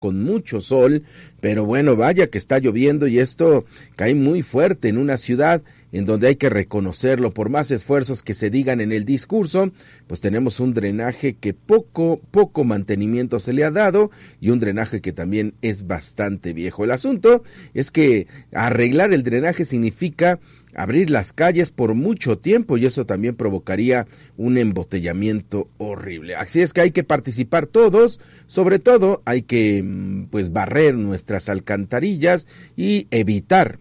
con mucho sol, pero bueno, vaya que está lloviendo y esto cae muy fuerte en una ciudad en donde hay que reconocerlo, por más esfuerzos que se digan en el discurso, pues tenemos un drenaje que poco mantenimiento se le ha dado y un drenaje que también es bastante viejo. El asunto es que arreglar el drenaje significa abrir las calles por mucho tiempo y eso también provocaría un embotellamiento horrible. Así es que hay que participar todos, sobre todo hay que pues barrer nuestras alcantarillas y evitar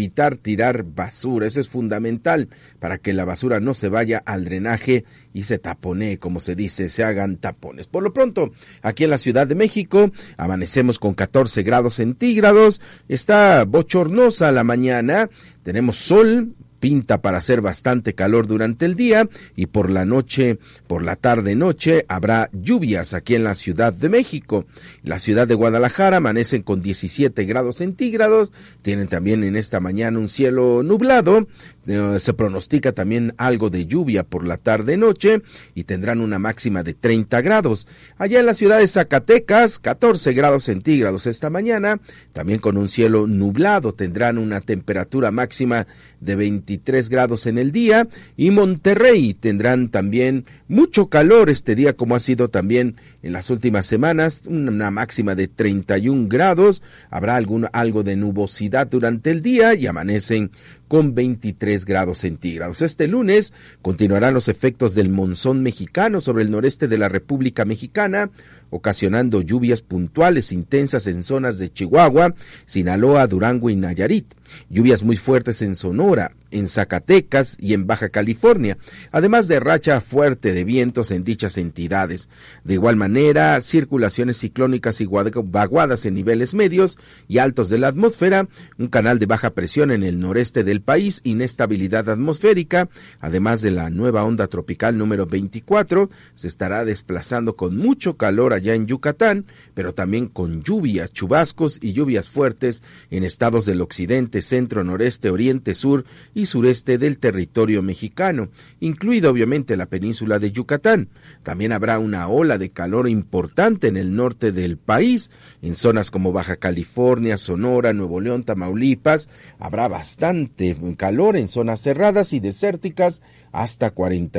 tirar basura. Eso es fundamental para que la basura no se vaya al drenaje y se taponee, como se dice, se hagan tapones. Por lo pronto, aquí en la Ciudad de México, amanecemos con 14 grados centígrados, está bochornosa la mañana, tenemos sol, pinta para hacer bastante calor durante el día y por la noche, por la tarde-noche, habrá lluvias aquí en la Ciudad de México. La ciudad de Guadalajara amanecen con 17 grados centígrados, tienen también en esta mañana un cielo nublado, se pronostica también algo de lluvia por la tarde-noche y tendrán una máxima de 30 grados. Allá en la ciudad de Zacatecas, 14 grados centígrados esta mañana, también con un cielo nublado, tendrán una temperatura máxima de 23 grados en el día, y Monterrey tendrán también mucho calor este día, como ha sido también en las últimas semanas, una máxima de 31 grados, habrá algo de nubosidad durante el día y amanecen con 23 grados centígrados. Este lunes continuarán los efectos del monzón mexicano sobre el noreste de la República Mexicana, ocasionando lluvias puntuales intensas en zonas de Chihuahua, Sinaloa, Durango y Nayarit. Lluvias muy fuertes en Sonora, en Zacatecas y en Baja California, además de racha fuerte de vientos en dichas entidades. De igual manera, circulaciones ciclónicas y vaguadas en niveles medios y altos de la atmósfera, un canal de baja presión en el noreste del país, inestabilidad atmosférica, además de la nueva onda tropical número 24, se estará desplazando con mucho calor allá en Yucatán, pero también con lluvias, chubascos y lluvias fuertes en estados del occidente, centro, noreste, oriente, sur y sureste del territorio mexicano, incluido obviamente la península de Yucatán. También habrá una ola de calor importante en el norte del país, en zonas como Baja California, Sonora, Nuevo León, Tamaulipas, habrá bastante calor en zonas cerradas y desérticas, hasta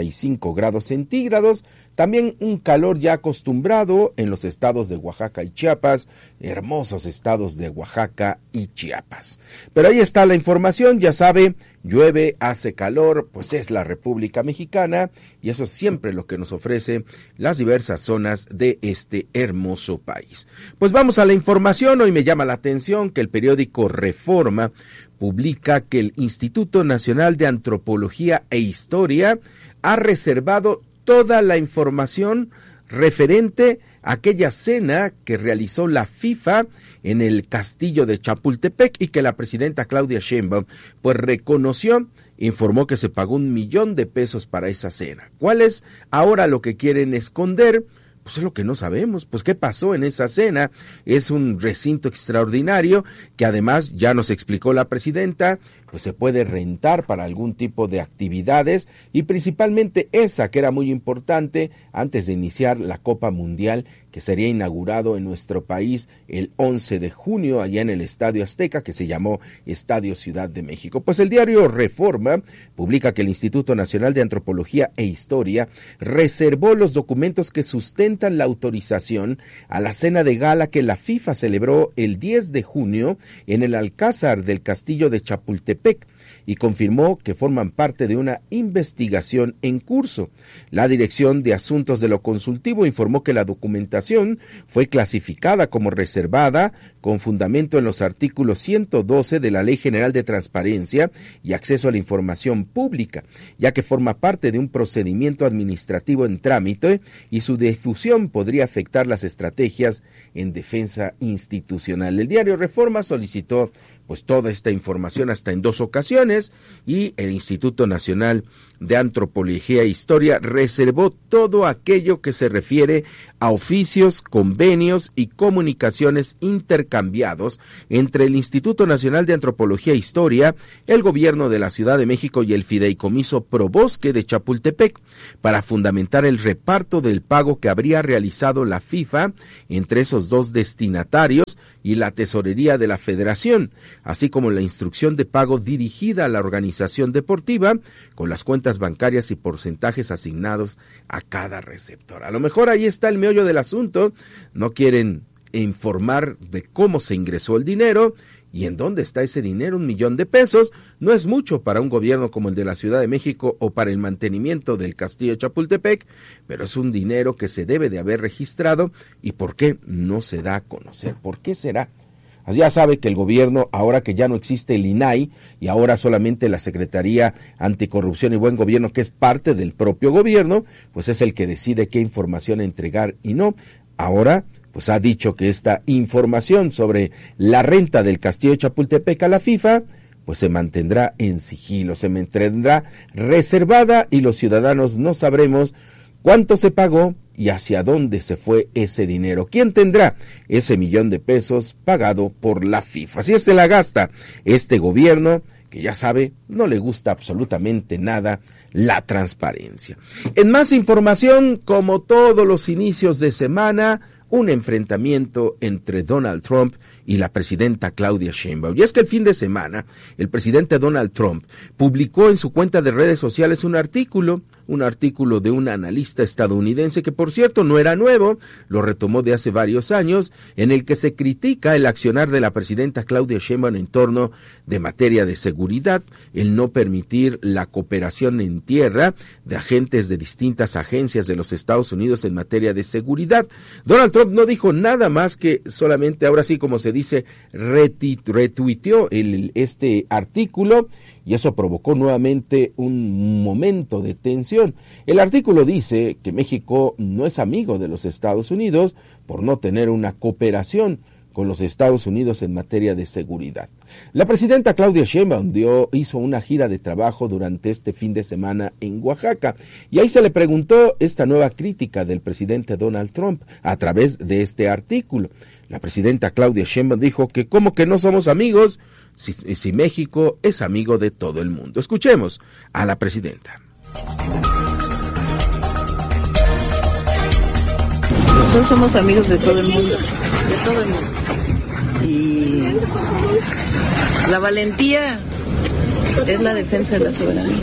45 grados centígrados, también un calor ya acostumbrado en los estados de Oaxaca y Chiapas, hermosos estados de Oaxaca y Chiapas. Pero ahí está la información, ya sabe, llueve, hace calor, pues es la República Mexicana y eso es siempre lo que nos ofrece las diversas zonas de este hermoso país. Pues vamos a la información. Hoy me llama la atención que el periódico Reforma publica que el Instituto Nacional de Antropología e Historia ha reservado toda la información referente a aquella cena que realizó la FIFA en el castillo de Chapultepec y que la presidenta Claudia Sheinbaum pues reconoció, informó que se pagó $1 millón para esa cena. ¿Cuál es ahora lo que quieren esconder? Pues es lo que no sabemos, pues qué pasó en esa cena. Es un recinto extraordinario que además ya nos explicó la presidenta, pues se puede rentar para algún tipo de actividades y principalmente esa que era muy importante antes de iniciar la Copa Mundial que sería inaugurado en nuestro país el 11 de junio allá en el Estadio Azteca, que se llamó Estadio Ciudad de México. Pues el diario Reforma publica que el Instituto Nacional de Antropología e Historia reservó los documentos que sustentan la autorización a la cena de gala que la FIFA celebró el 10 de junio en el Alcázar del Castillo de Chapultepec y confirmó que forman parte de una investigación en curso. La Dirección de Asuntos de lo Consultivo informó que la documentación fue clasificada como reservada con fundamento en los artículos 112 de la Ley General de Transparencia y Acceso a la Información Pública, ya que forma parte de un procedimiento administrativo en trámite y su difusión podría afectar las estrategias en defensa institucional. El diario Reforma solicitó pues toda esta información hasta en 2 ocasiones, y el Instituto Nacional de Antropología e Historia reservó todo aquello que se refiere a oficios, convenios y comunicaciones intercambiados entre el Instituto Nacional de Antropología e Historia, el gobierno de la Ciudad de México y el Fideicomiso Probosque de Chapultepec, para fundamentar el reparto del pago que habría realizado la FIFA entre esos 2 destinatarios y la tesorería de la Federación, así como la instrucción de pago dirigida a la organización deportiva con las cuentas bancarias y porcentajes asignados a cada receptor. A lo mejor ahí está el meollo del asunto. No quieren informar de cómo se ingresó el dinero y en dónde está ese dinero. 1 millón de pesos no es mucho para un gobierno como el de la Ciudad de México o para el mantenimiento del Castillo de Chapultepec, pero es un dinero que se debe de haber registrado. ¿Y por qué no se da a conocer? ¿Por qué será? Ya sabe que el gobierno, ahora que ya no existe el INAI y ahora solamente la Secretaría Anticorrupción y Buen Gobierno, que es parte del propio gobierno, pues es el que decide qué información entregar y no. Ahora, pues ha dicho que esta información sobre la renta del Castillo de Chapultepec a la FIFA, pues se mantendrá en sigilo, se mantendrá reservada y los ciudadanos no sabremos cuánto se pagó y hacia dónde se fue ese dinero. ¿Quién tendrá ese 1 millón de pesos pagado por la FIFA? Así se la gasta este gobierno, que ya sabe, no le gusta absolutamente nada la transparencia. En más información, como todos los inicios de semana, un enfrentamiento entre Donald Trump y la presidenta Claudia Sheinbaum. Y es que el fin de semana, el presidente Donald Trump publicó en su cuenta de redes sociales un artículo de un analista estadounidense que, por cierto, no era nuevo, lo retomó de hace varios años, en el que se critica el accionar de la presidenta Claudia Sheinbaum en torno de materia de seguridad, el no permitir la cooperación en tierra de agentes de distintas agencias de los Estados Unidos en materia de seguridad. Donald Trump no dijo nada más que solamente, ahora sí como se dice, retuiteó este artículo, y eso provocó nuevamente un momento de tensión. El artículo dice que México no es amigo de los Estados Unidos por no tener una cooperación con los Estados Unidos en materia de seguridad. La presidenta Claudia Sheinbaum hizo una gira de trabajo durante este fin de semana en Oaxaca, y ahí se le preguntó esta nueva crítica del presidente Donald Trump a través de este artículo. La presidenta Claudia Sheinbaum dijo que ¿cómo que no somos amigos si México es amigo de todo el mundo? Escuchemos a la presidenta. Nosotros somos amigos de todo el mundo, y la valentía es la defensa de la soberanía.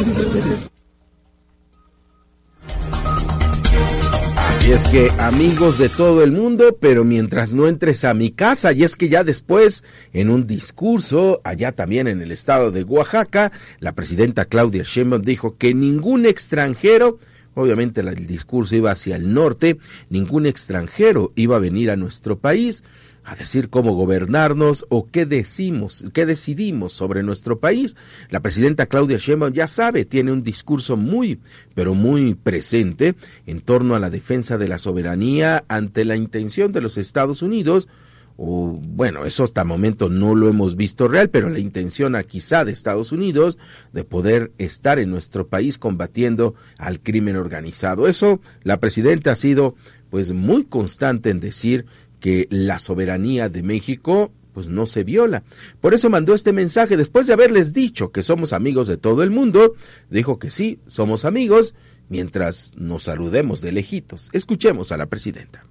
Así es que amigos de todo el mundo, pero mientras no entres a mi casa. Y es que ya después, en un discurso allá también en el estado de Oaxaca, la presidenta Claudia Sheinbaum dijo que ningún extranjero, obviamente el discurso iba hacia el norte, ningún extranjero iba a venir a nuestro país a decir cómo gobernarnos o qué decidimos sobre nuestro país. La presidenta Claudia Sheinbaum, ya sabe, tiene un discurso muy, pero muy presente en torno a la defensa de la soberanía ante la intención de los Estados Unidos. Bueno, eso hasta el momento no lo hemos visto real, pero la intención quizá de Estados Unidos de poder estar en nuestro país combatiendo al crimen organizado. Eso, la presidenta ha sido pues muy constante en decir que la soberanía de México pues no se viola. Por eso mandó este mensaje después de haberles dicho que somos amigos de todo el mundo. Dijo que sí, somos amigos mientras nos saludemos de lejitos. Escuchemos a la presidenta.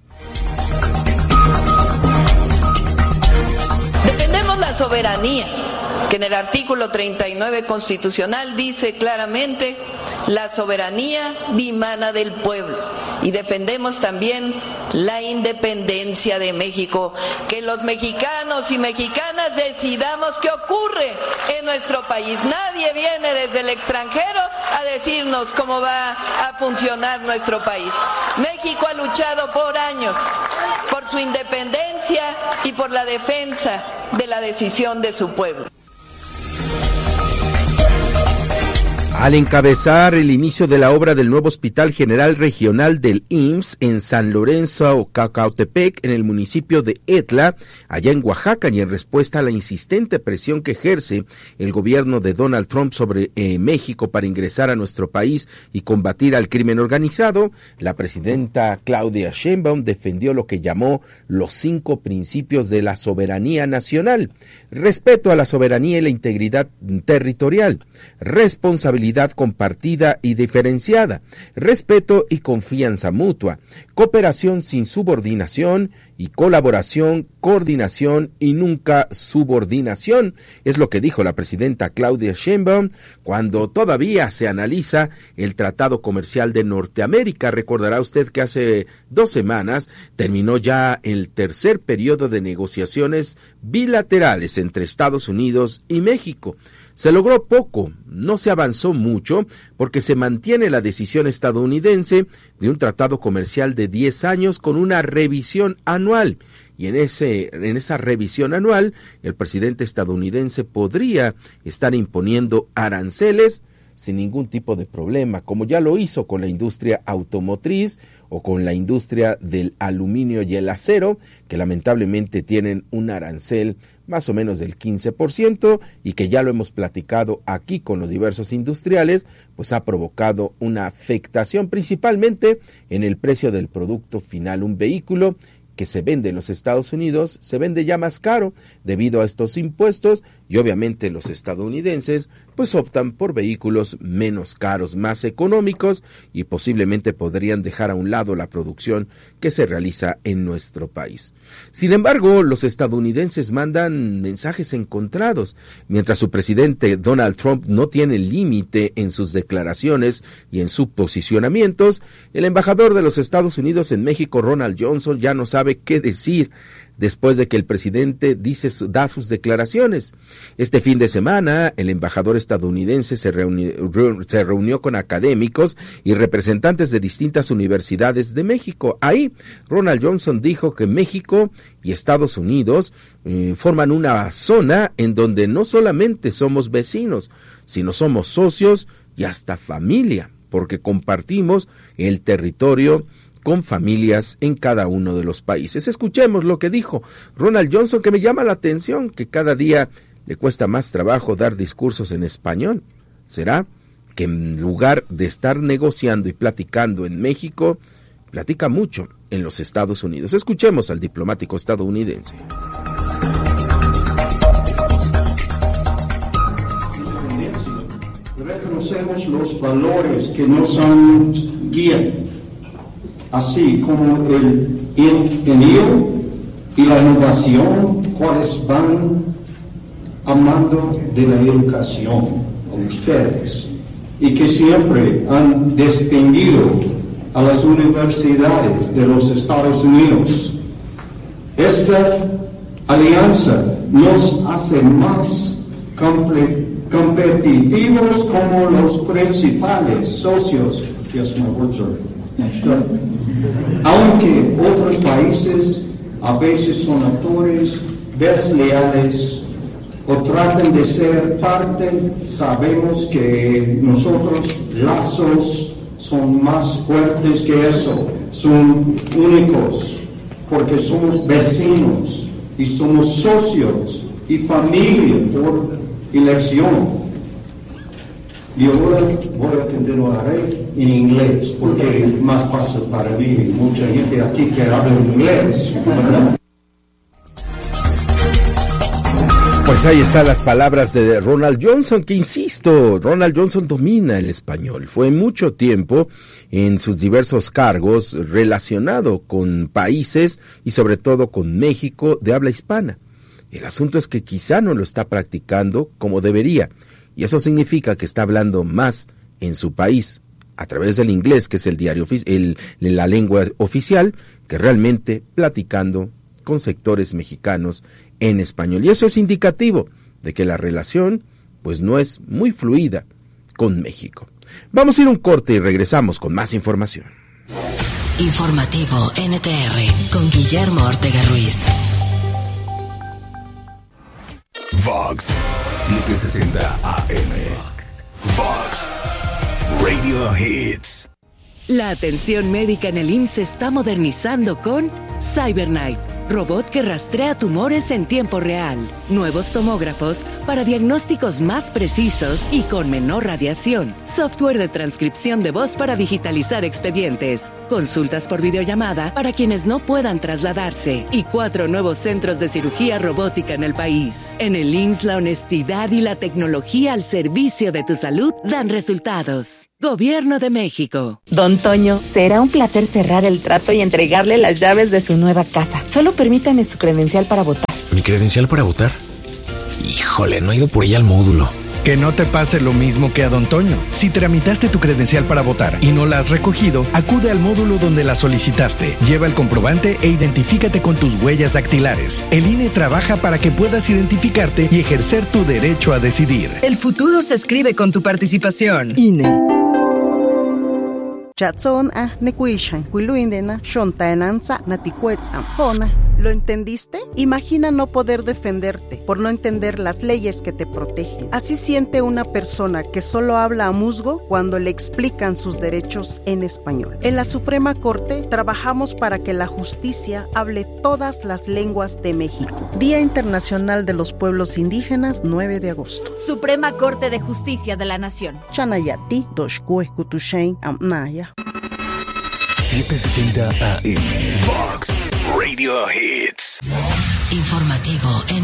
Defendemos la soberanía, que en el artículo 39 constitucional dice claramente: la soberanía dimana del pueblo. Y defendemos también la independencia de México, que los mexicanos y mexicanas decidamos qué ocurre en nuestro país. Nadie viene desde el extranjero a decirnos cómo va a funcionar nuestro país. México ha luchado por años por su independencia y por la defensa de la decisión de su pueblo. Al encabezar el inicio de la obra del nuevo Hospital General Regional del IMSS en San Lorenzo, Cacautepec, en el municipio de Etla, allá en Oaxaca, y en respuesta a la insistente presión que ejerce el gobierno de Donald Trump sobre México para ingresar a nuestro país y combatir al crimen organizado, la presidenta Claudia Sheinbaum defendió lo que llamó los 5 principios de la soberanía nacional: respeto a la soberanía y la integridad territorial, responsabilidad compartida y diferenciada, respeto y confianza mutua, cooperación sin subordinación y colaboración, coordinación y nunca subordinación. Es lo que dijo la presidenta Claudia Sheinbaum cuando todavía se analiza el Tratado Comercial de Norteamérica. Recordará usted que hace 2 semanas terminó ya el tercer periodo de negociaciones bilaterales entre Estados Unidos y México. Se logró poco, no se avanzó mucho, porque se mantiene la decisión estadounidense de un tratado comercial de 10 años con una revisión anual. Y en esa revisión anual, el presidente estadounidense podría estar imponiendo aranceles sin ningún tipo de problema, como ya lo hizo con la industria automotriz o con la industria del aluminio y el acero, que lamentablemente tienen un arancel más o menos del 15%, y que ya lo hemos platicado aquí con los diversos industriales, pues ha provocado una afectación principalmente en el precio del producto final. Un vehículo que se vende en los Estados Unidos se vende ya más caro debido a estos impuestos, y obviamente los estadounidenses pues optan por vehículos menos caros, más económicos, y posiblemente podrían dejar a un lado la producción que se realiza en nuestro país. Sin embargo, los estadounidenses mandan mensajes encontrados. Mientras su presidente Donald Trump no tiene límite en sus declaraciones y en sus posicionamientos, el embajador de los Estados Unidos en México, Ronald Johnson, ya no sabe qué decir después de que el presidente da sus declaraciones. Este fin de semana, el embajador estadounidense se reunió con académicos y representantes de distintas universidades de México. Ahí, Ronald Johnson dijo que México y Estados Unidos forman una zona en donde no solamente somos vecinos, sino somos socios y hasta familia, porque compartimos el territorio con familias en cada uno de los países. Escuchemos lo que dijo Ronald Johnson, que me llama la atención, que cada día le cuesta más trabajo dar discursos en español. ¿Será que en lugar de estar negociando y platicando en México, platica mucho en los Estados Unidos? Escuchemos al diplomático estadounidense. Reconocemos los valores que nos han guiado, así como el ingenio y la innovación, cuales van amando de la educación a ustedes, y que siempre han distinguido a las universidades de los Estados Unidos. Esta alianza nos hace más competitivos como los principales socios. Yes, my words are next up. Aunque otros países a veces son actores desleales o tratan de ser parte, sabemos que nosotros lazos son más fuertes que eso, son únicos, porque somos vecinos y somos socios y familia por elección. Y ahora voy a continuar en inglés, porque es más fácil para mí. Mucha gente aquí que habla inglés, ¿verdad? Pues ahí están las palabras de Ronald Johnson, que insisto, Ronald Johnson domina el español. Fue mucho tiempo en sus diversos cargos relacionado con países y sobre todo con México de habla hispana. El asunto es que quizá no lo está practicando como debería, y eso significa que está hablando más en su país a través del inglés, que es el diario la lengua oficial, que realmente platicando con sectores mexicanos en español. Y eso es indicativo de que la relación pues no es muy fluida con México. Vamos a ir a un corte y regresamos con más información. Informativo NTR con Guillermo Ortega Ruiz. Vox 760 AM. Vox Radio Hits. La atención médica en el IMSS se está modernizando con CyberKnife, robot que rastrea tumores en tiempo real. Nuevos tomógrafos para diagnósticos más precisos y con menor radiación. Software de transcripción de voz para digitalizar expedientes. Consultas por videollamada para quienes no puedan trasladarse. Y 4 nuevos centros de cirugía robótica en el país. En el IMSS, la honestidad y la tecnología al servicio de tu salud dan resultados. Gobierno de México. Don Toño, será un placer cerrar el trato y entregarle las llaves de su nueva casa. Solo permítame su credencial para votar. ¿Mi credencial para votar? Híjole, no he ido por ella al módulo. Que no te pase lo mismo que a Don Toño. Si tramitaste tu credencial para votar y no la has recogido, acude al módulo donde la solicitaste. Lleva el comprobante e identifícate con tus huellas dactilares. El INE trabaja para que puedas identificarte y ejercer tu derecho a decidir. El futuro se escribe con tu participación. INE. ¿Lo entendiste? Imagina no poder defenderte por no entender las leyes que te protegen. Así siente una persona que solo habla a musgo cuando le explican sus derechos en español. En la Suprema Corte trabajamos para que la justicia hable todas las lenguas de México. Día Internacional de los Pueblos Indígenas, 9 de agosto. Suprema Corte de Justicia de la Nación. Chanayati, Doshkue, Kutushain, Amnaya. 760 AM. Fox Radio Hits. Informativo en